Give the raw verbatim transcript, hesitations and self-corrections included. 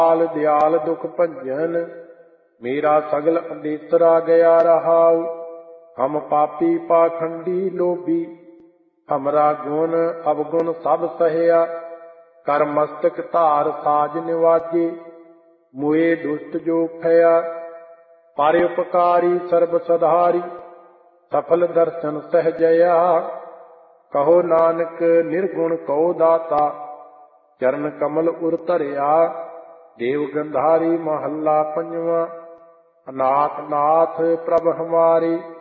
दयाल दयाल दुख भंजन, मेरा सगल अंदेसरा गया रहाउ। हम पापी पाखंडी लोभी, हमरा गुण अवगुण सब सहया। कर मस्तक धार साज निवाजे, मुए दुष्ट जो खया। पर उपकारी सर्ब सधारी, सफल दर्शन सहजया। कहो नानक निर्गुण कहो दाता, चरण कमल उर धरिया। देव गंधारी महला पंजवा, अनाथ नाथ प्रभ हमारे।